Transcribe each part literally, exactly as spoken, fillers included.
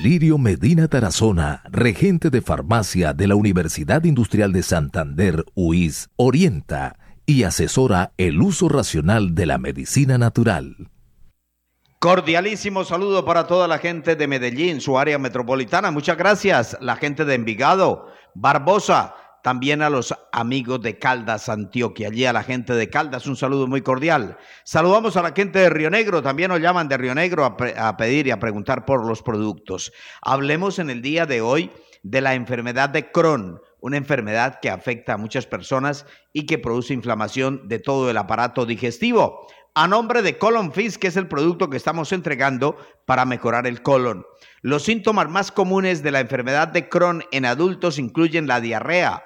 Lirio Medina Tarazona, regente de farmacia de la Universidad Industrial de Santander, U I S, orienta y asesora el uso racional de la medicina natural. Cordialísimo saludo para toda la gente de Medellín, su área metropolitana. Muchas gracias, la gente de Envigado, Barbosa, también a los amigos de Caldas, Antioquia. Allí a la gente de Caldas, un saludo muy cordial. Saludamos a la gente de Río Negro, también nos llaman de Río Negro a, pre- a pedir y a preguntar por los productos. Hablemos en el día de hoy de la enfermedad de Crohn, una enfermedad que afecta a muchas personas y que produce inflamación de todo el aparato digestivo. A nombre de Colon Fizz, que es el producto que estamos entregando para mejorar el colon. Los síntomas más comunes de la enfermedad de Crohn en adultos incluyen la diarrea,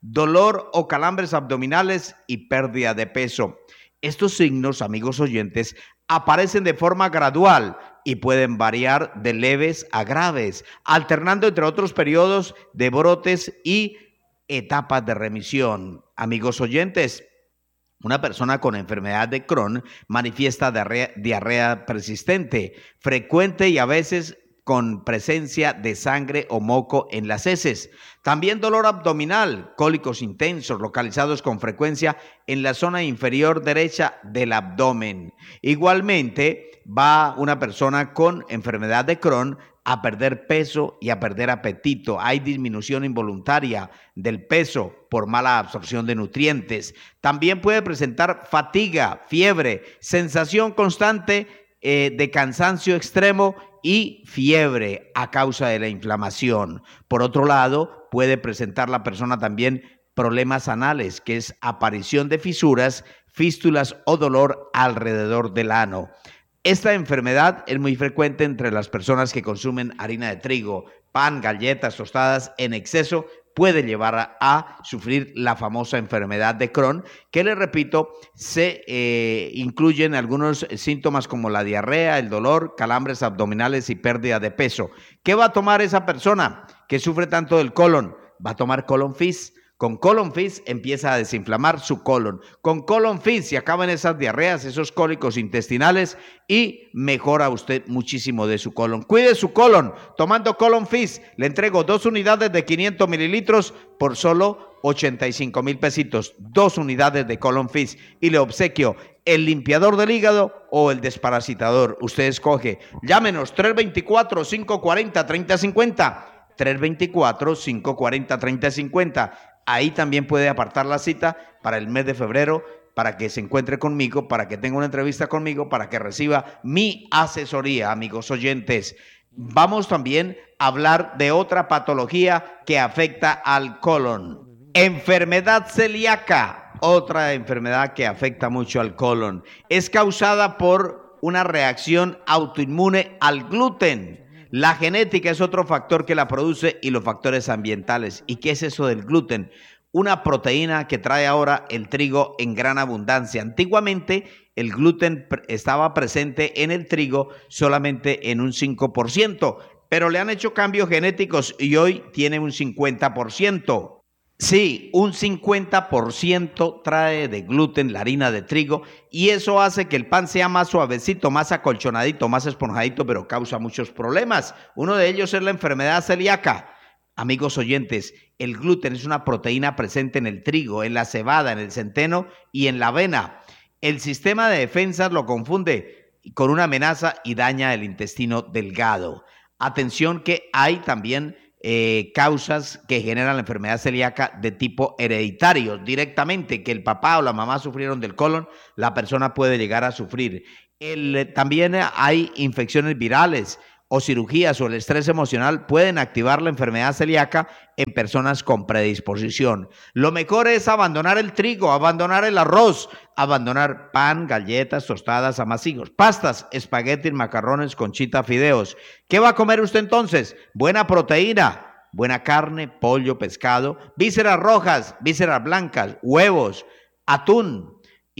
dolor o calambres abdominales y pérdida de peso. Estos signos, amigos oyentes, aparecen de forma gradual y pueden variar de leves a graves, alternando entre otros periodos de brotes y etapas de remisión. Amigos oyentes, una persona con enfermedad de Crohn manifiesta diarrea, diarrea persistente, frecuente y a veces con presencia de sangre o moco en las heces. También dolor abdominal, cólicos intensos localizados con frecuencia en la zona inferior derecha del abdomen. Igualmente, va una persona con enfermedad de Crohn a perder peso y a perder apetito. Hay disminución involuntaria del peso por mala absorción de nutrientes. También puede presentar fatiga, fiebre, sensación constante eh, de cansancio extremo y fiebre a causa de la inflamación. Por otro lado, puede presentar la persona también problemas anales, que es aparición de fisuras, fístulas o dolor alrededor del ano. Esta enfermedad es muy frecuente entre las personas que consumen harina de trigo, pan, galletas, tostadas en exceso. Puede llevar a, a sufrir la famosa enfermedad de Crohn, que les repito, se eh, incluyen algunos síntomas como la diarrea, el dolor, calambres abdominales y pérdida de peso. ¿Qué va a tomar esa persona que sufre tanto del colon? Va a tomar Colon Fizz. Con Colon Fizz empieza a desinflamar su colon. Con Colon Fizz se acaban esas diarreas, esos cólicos intestinales y mejora usted muchísimo de su colon. Cuide su colon tomando Colon Fizz. Le entrego dos unidades de quinientos mililitros por solo ochenta y cinco mil pesitos. Dos unidades de Colon Fizz y le obsequio el limpiador del hígado o el desparasitador. Usted escoge. Llámenos tres dos cuatro, cinco cuatro cero, tres cero cinco cero. tres dos cuatro, cinco cuatro cero, tres cero cinco cero. Ahí también puede apartar la cita para el mes de febrero, para que se encuentre conmigo, para que tenga una entrevista conmigo, para que reciba mi asesoría, amigos oyentes. Vamos también a hablar de otra patología que afecta al colon. Enfermedad celíaca, otra enfermedad que afecta mucho al colon. Es causada por una reacción autoinmune al gluten. La genética es otro factor que la produce y los factores ambientales. ¿Y qué es eso del gluten? Una proteína que trae ahora el trigo en gran abundancia. Antiguamente el gluten estaba presente en el trigo solamente en un cinco por ciento, pero le han hecho cambios genéticos y hoy tiene un cincuenta por ciento. Sí, un cincuenta por ciento trae de gluten la harina de trigo y eso hace que el pan sea más suavecito, más acolchonadito, más esponjadito, pero causa muchos problemas. Uno de ellos es la enfermedad celíaca. Amigos oyentes, el gluten es una proteína presente en el trigo, en la cebada, en el centeno y en la avena. El sistema de defensas lo confunde con una amenaza y daña el intestino delgado. Atención que hay también Eh, causas que generan la enfermedad celíaca de tipo hereditario, directamente, que el papá o la mamá sufrieron del colon, la persona puede llegar a sufrir. El, también hay infecciones virales o cirugías o el estrés emocional pueden activar la enfermedad celíaca en personas con predisposición. Lo mejor es abandonar el trigo, abandonar el arroz, abandonar pan, galletas, tostadas, amasijos, pastas, espaguetis, macarrones, conchita, fideos. ¿Qué va a comer usted entonces? Buena proteína, buena carne, pollo, pescado, vísceras rojas, vísceras blancas, huevos, atún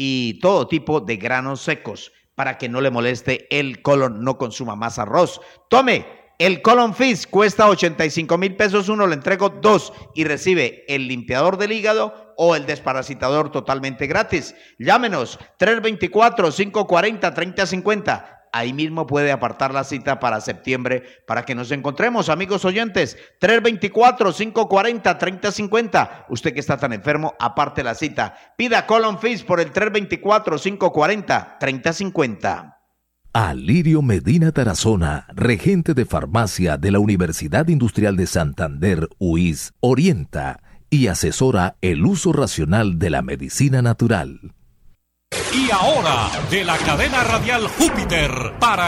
y todo tipo de granos secos para que no le moleste el colon, no consuma más arroz. Tome el Colon Fizz, cuesta ochenta y cinco mil pesos uno, le entrego dos y recibe el limpiador del hígado o el desparasitador totalmente gratis. Llámenos tres dos cuatro, cinco cuatro cero, tres cero cinco cero, ahí mismo puede apartar la cita para septiembre para que nos encontremos, amigos oyentes. Tres dos cuatro, cinco cuatro cero, tres cero cinco cero. Usted que está tan enfermo, aparte la cita. Pida Colon Fizz por el tres dos cuatro, cinco cuatro cero, tres cero cinco cero. Alirio Medina Tarazona, regente de farmacia de la Universidad Industrial de Santander, U I S, orienta y asesora el uso racional de la medicina natural. Y ahora, de la cadena radial Júpiter, para